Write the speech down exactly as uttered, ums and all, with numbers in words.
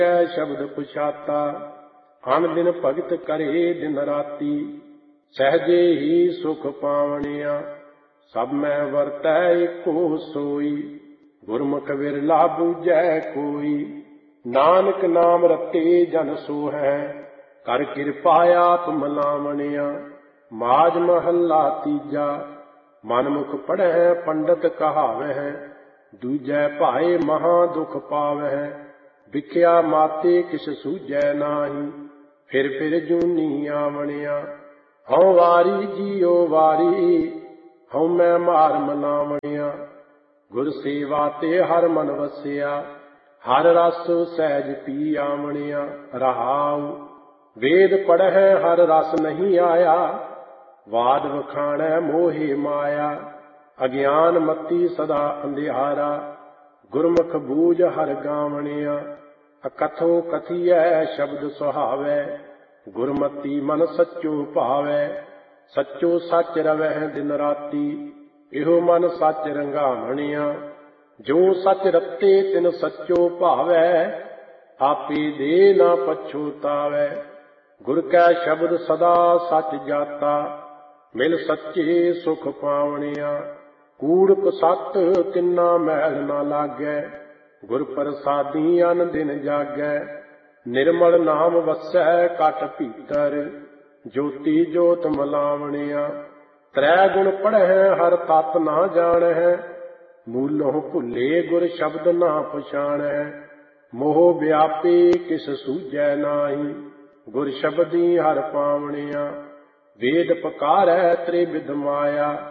शब्द पुछाता अन दिन भगत करे दिन राती सहजे ही सुख पावनिया सब मैं वरतै एको सोई गुरमुख विरला बूझै कोई नानक नाम रते जन सो है कर कृपाया तुम लावनिया माज महला तीजा मनमुख पढ़ै पंडित कहावै दूजै भाए महा दुख पावै विख्या माते किस सूझै नाही फिर फिर जूनी आवनिया हऊँ वारी जियो वारी हऊँ मैं मार मनावनिया गुर सेवा ते हर मन वसिया हर रस सहज पी आवनिया रहाऊ वेद पढ़ै हर रस नहीं आया वाद वखाणै मोहे माया अज्ञान मती सदा अंधियारा गुरमुख बूझ हर गावनिया अकथो कथियै शब्द सुहावै गुरमती मन सच्चो भावै सच्चो सच रवै दिन राती इहो मन सच रंगावनिया जो सच रते तिन सच्चो भावै आपे दे ना पछोतावै गुर कै शब्द सदा सच जाता मिल सच्चे सुख पावनिया कूड़ कुसत तिन्ना मैल ना लागै गुर प्रसादी अन दिन जागै निर्मल नाम वसै कट भीतर ज्योति जोत मलावनिया त्रै गुण पढ़ै हर तत ना जाणै मूलों भुले गुर शब्द ना पछाणै मोह व्यापी किस सूझै नाही गुर शब्दी हर पावनिया वेद पकारै त्रिविध माया